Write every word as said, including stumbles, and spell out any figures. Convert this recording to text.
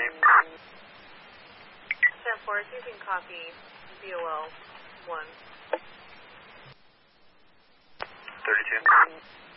ten four, you can copy V O L one. thirty-two.